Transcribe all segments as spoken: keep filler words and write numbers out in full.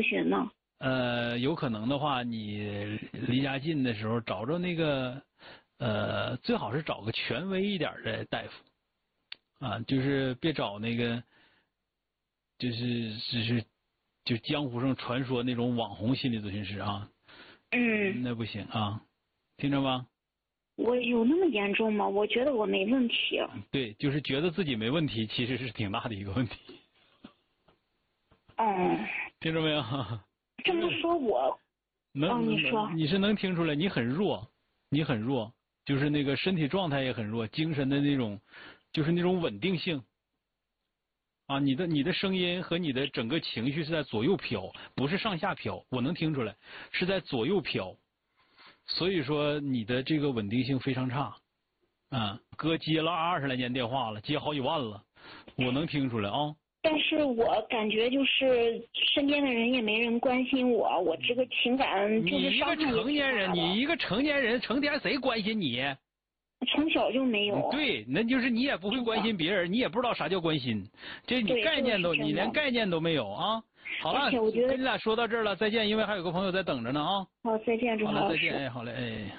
询呢？ 呃，有可能的话，你离家近的时候找着那个，呃，最好是找个权威一点的大夫，啊，就是别找那个，就是就是就江湖上传说那种网红心理咨询师啊， 嗯， 那不行啊，听着吗？ 我有那么严重吗？我觉得我没问题。 对，就是觉得自己没问题，其实是挺大的一个问题。 哦， 听着没有？ 这么说我， 能、 哦，你说， 你是能听出来，你很弱，你很弱，就是那个身体状态也很弱，精神的那种，就是那种稳定性。啊，你的你的声音和你的整个情绪是在左右飘，不是上下飘，我能听出来，是在左右飘。所以说你的这个稳定性非常差。啊，哥接了二十来年电话了，接好几万了，我能听出来啊。 但是我感觉就是身边的人也没人关心我，我这个情感就是伤害也挺大的。 你一个成年人，你一个成年人，成天谁关心你？ 从小就没有。 对，那就是你也不会关心别人，你也不知道啥叫关心，这你概念都，你连概念都没有啊。好了， 我觉得跟你俩说到这儿了，再见，因为还有个朋友在等着呢啊。 好，再见，朱老师。 好了，再见，哎，好嘞，哎。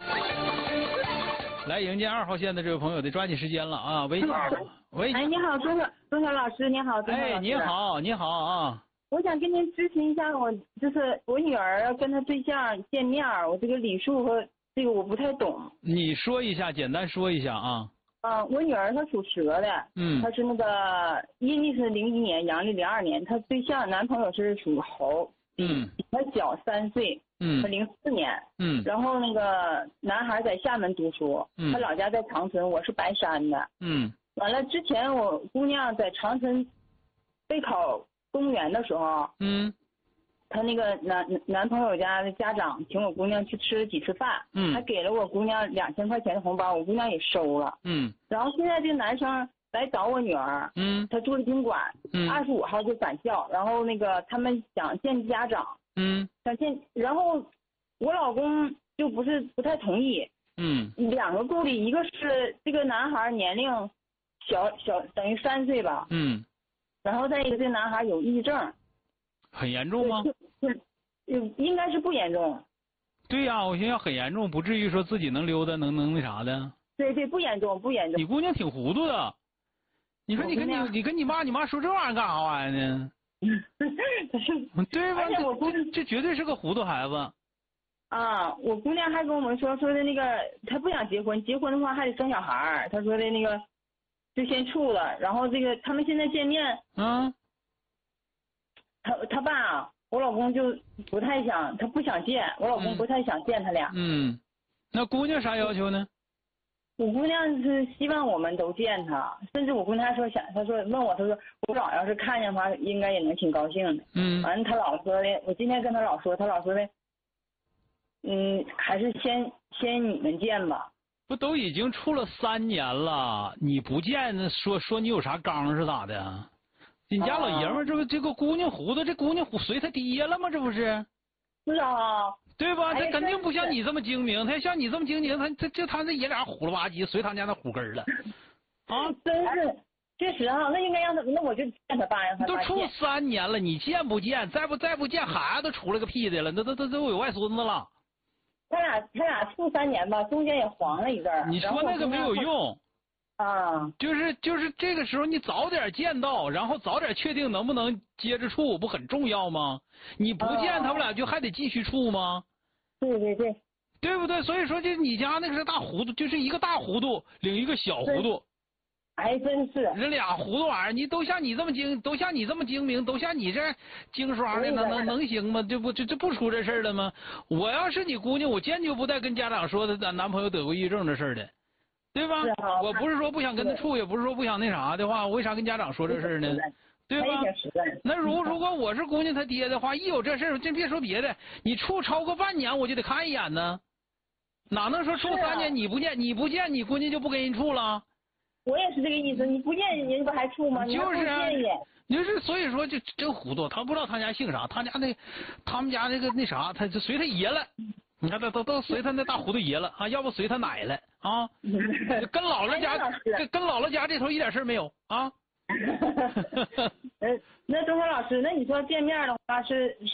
来迎接二号线的这位朋友，得抓紧时间了啊！喂，喂， 哎，你好，钟晓钟晓老师，你好，钟晓老师。 哎，你好，你好啊！ 我想跟您咨询一下，我就是我女儿跟她对象见面，我这个礼数和这个我不太懂。 你说一下，简单说一下啊。 啊、呃，我女儿她属蛇的， 嗯， 她是那个阴历是零一年，阳历零二年，她对象男朋友是属猴， 嗯， 比她小三岁。 嗯， 他零四年， 嗯， 然后那个男孩在厦门读书， 嗯， 他老家在长春，我是白山的， 嗯， 完了之前我姑娘在长春备考公务员的时候， 嗯， 她那个男男朋友家的家长请我姑娘去吃了几次饭， 嗯， 还给了我姑娘两千块钱的红包，我姑娘也收了， 嗯， 然后现在这个男生来找我女儿， 嗯， 他住的宾馆， 嗯， 二十五号就返校，然后那个他们想见家长。 嗯， 想见，然后我老公就不是不太同意。 嗯， 两个顾虑，一个是这个男孩年龄小小等于三岁吧。 嗯， 然后再一个，这个男孩有抑郁症。 很严重吗？ 是，应该是不严重。 对呀、啊，我寻思要很严重，不至于说自己能溜达，能能那啥的。 对对，不严重，不严重。 你姑娘挺糊涂的，你说你跟你你跟你妈你妈说这玩意儿干啥玩意儿呢？对吧？ 而且我姑这这绝对是个糊涂孩子。 啊，我姑娘还跟我们说说的那个，她不想结婚，结婚的话还得生小孩儿。她说的那个就先处了，然后这个他们现在见面， 嗯， 他他爸我老公就不太想，他不想见我老公，不太想见他俩。 嗯，那姑娘啥要求呢？ 我姑娘是希望我们都见他，甚至我姑娘还说想，她说问我，她说我老要是看见他，应该也能挺高兴的。 嗯， 完了他老说的，我今天跟他老说，他老说的，嗯，还是先先你们见吧。 不都已经处了三年了，你不见那说说你有啥刚是咋的？你家老爷们儿这不这个姑娘糊涂，这姑娘随他爹了吗？这不是？ 是啊。 对吧？他哎肯定不像你这么精明，他像你这么精明，他他就他这爷俩虎了吧唧，随他家那虎根了。啊， 真是，确实啊，那应该让他，那我就见他爸，让他都处三年了，你见不见？再不再不见，孩子都出了个屁的了，那都都都有外孙子了。 他俩他俩处三年吧，中间也黄了一阵儿。 你说那个没有用。 啊， 就是就是这个时候你早点见到，然后早点确定能不能接着处，不很重要吗？你不见他们俩就还得继续处吗？ 对对对， 对不对？所以说就你家那个是大糊涂，就是一个大糊涂领一个小糊涂， 还真是人俩糊涂玩意儿，你都像你这么精，都像你这么精明，都像你这精刷的，能能能行吗？这不这这不出这事儿了吗？我要是你姑娘，我坚决不带跟家长说她男朋友得过抑郁症这事儿的。对吧？我不是说不想跟他处，也不是说不想那啥的话，我为啥跟家长说这事呢？对吧？那如如果我是姑娘他爹的话，一有这事儿，真别说别的，你处超过半年，我就得看一眼呢。哪能说处三年你不见，你不见，你姑娘就不跟人处了？ 我也是这个意思，你不见人不还处吗？ 就是啊，就是所以说就真糊涂，他不知道他家姓啥，他家那他们家那个那啥，他就随他爷了。你看，都都都随他那大糊涂爷了啊，要不随他奶了啊？跟姥姥家，跟跟姥姥家这头一点事没有啊。 那钟晓老师，那你说见面的话是？